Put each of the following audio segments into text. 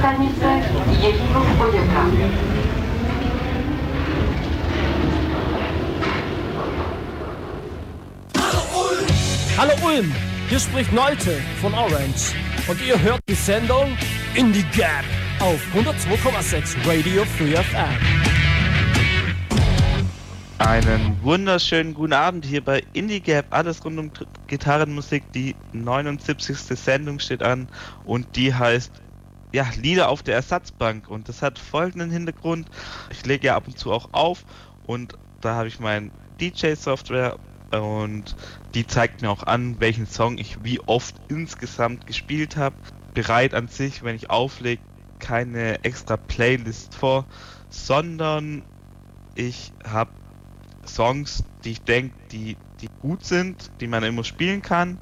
stanice Ježíšov-Poděbrad. Hallo Ulm, hier spricht Nolte von Orange und ihr hört die Sendung Indie Gap auf 102,6 Radio Free FM. Einen wunderschönen guten Abend hier bei Indie Gap, alles rund um Gitarrenmusik. Die 79. Sendung steht an und die heißt Lieder auf der Ersatzbank, und das hat folgenden Hintergrund: Ich lege ja ab und zu auch auf und da habe ich mein DJ-Software und die zeigt mir auch an, welchen Song ich wie oft insgesamt gespielt habe. Bereit an sich, wenn ich auflege, keine extra Playlist vor, sondern ich habe Songs, die ich denke, die gut sind, die man immer spielen kann,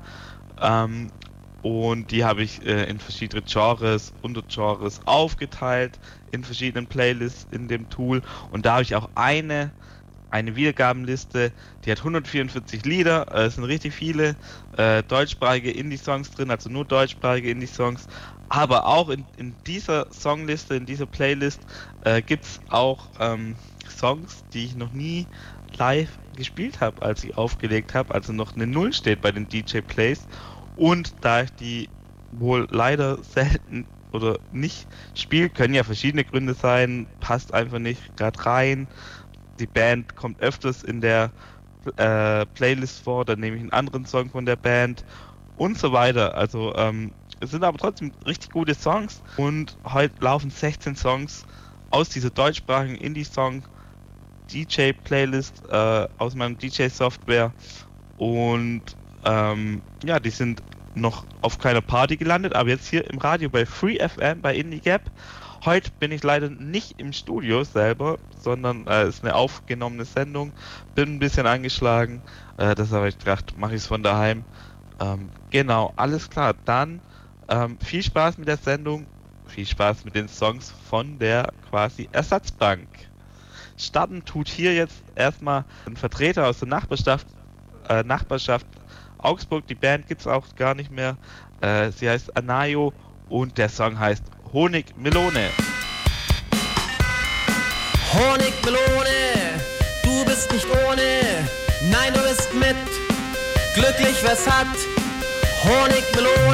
und die habe ich in verschiedene Genres, Untergenres aufgeteilt, in verschiedenen Playlists in dem Tool, und da habe ich auch eine Wiedergabenliste, die hat 144 Lieder, es sind richtig viele deutschsprachige Indie-Songs drin, also nur deutschsprachige Indie-Songs, aber auch in dieser Songliste, in dieser Playlist gibt es auch Songs, die ich noch nie live gespielt habe, als ich aufgelegt habe, also noch eine Null steht bei den DJ-Plays, und da ich die wohl leider selten oder nicht spiele, können ja verschiedene Gründe sein, passt einfach nicht gerade rein, die Band kommt öfters in der Playlist vor, dann nehme ich einen anderen Song von der Band und so weiter. Also es sind aber trotzdem richtig gute Songs, und heute laufen 16 Songs aus dieser deutschsprachigen Indie-Song DJ-Playlist aus meinem DJ-Software, und die sind noch auf keiner Party gelandet, aber jetzt hier im Radio bei Free FM bei Indie Gap. Heute bin ich leider nicht im Studio selber, sondern es ist eine aufgenommene Sendung. Bin ein bisschen angeschlagen, deshalb habe ich gedacht, mache ich es von daheim. Genau, alles klar. Dann viel Spaß mit der Sendung, viel Spaß mit den Songs von der quasi Ersatzbank. Starten tut hier jetzt erstmal ein Vertreter aus der Nachbarschaft Augsburg. Die Band gibt es auch gar nicht mehr. Sie heißt Anayo und der Song heißt Honigmelone. Honigmelone, du bist nicht ohne, nein, du bist mit. Glücklich, wer's hat. Honigmelone.